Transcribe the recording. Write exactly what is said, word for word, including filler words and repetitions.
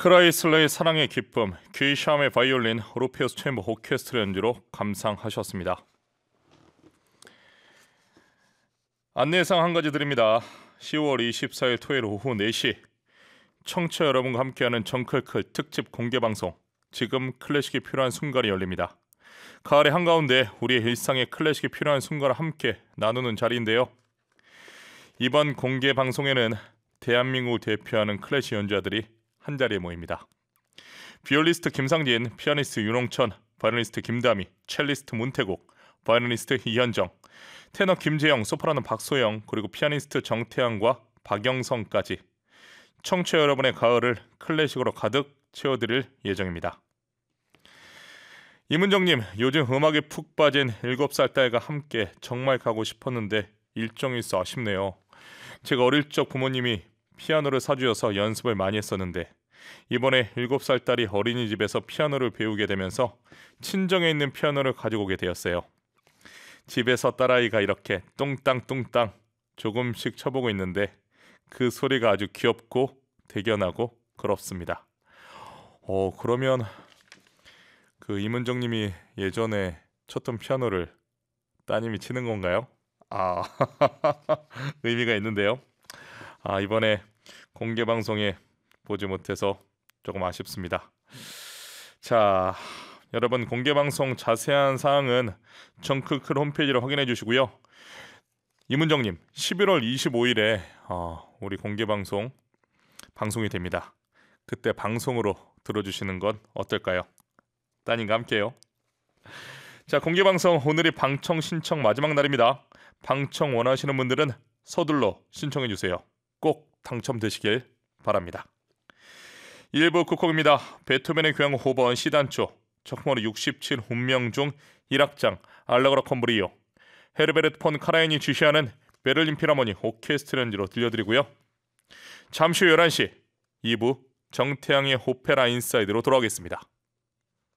크라이슬러의 사랑의 기쁨, 귀샴의 바이올린, 오르페우스 챔버 오케스트라 연주로 감상하셨습니다. 안내사항 한 가지 드립니다. 시월 이십사일 토요일 오후 네 시 청취자 여러분과 함께하는 정클클 특집 공개방송, 지금 클래식이 필요한 순간이 열립니다. 가을의 한가운데 우리의 일상에 클래식이 필요한 순간을 함께 나누는 자리인데요. 이번 공개방송에는 대한민국을 대표하는 클래식 연주자들이 한자리에 모입니다. 비올리스트 김상진, 피아니스트 윤홍천, 바이올리니스트 김다미, 첼리스트 문태국, 바이올리니스트 이현정, 테너 김재영, 소프라노 박소영, 그리고 피아니스트 정태양과 박영성까지 청취자 여러분의 가을을 클래식으로 가득 채워드릴 예정입니다. 이문정님, 요즘 음악에 푹 빠진 일곱 살 딸과 함께 정말 가고 싶었는데 일정이 있어 아쉽네요. 제가 어릴 적 부모님이 피아노를 사주셔서 연습을 많이 했었는데 이번에 일곱 살 딸이 어린이집에서 피아노를 배우게 되면서 친정에 있는 피아노를 가지고 오게 되었어요. 집에서 딸아이가 이렇게 뚱땅뚱땅 조금씩 쳐보고 있는데 그 소리가 아주 귀엽고 대견하고 그렇습니다. 어 그러면 그 이문정님이 예전에 쳤던 피아노를 따님이 치는 건가요? 아 의미가 있는데요. 아 이번에 공개 방송에 보지 못해서 조금 아쉽습니다. 자, 여러분 공개 방송 자세한 사항은 정클클 홈페이지를 확인해 주시고요. 이문정님, 십일월 이십오일에 어, 우리 공개 방송 방송이 됩니다. 그때 방송으로 들어주시는 건 어떨까요? 따님과 함께요. 자, 공개 방송 오늘이 방청 신청 마지막 날입니다. 방청 원하시는 분들은 서둘러 신청해 주세요. 꼭 당첨되시길 바랍니다. 일 부 끝곡입니다. 베토벤의 교향 오 번 C단조, 작품으로 육십칠 운명 중 일 악장 알레그로 콤브리오, 헤르베르트 폰 카라얀이 지휘하는 베를린 필하모니 오케스트라 연주로 들려드리고요. 잠시 후 열한 시 이 부 정태양의 오페라 인사이드로 돌아오겠습니다.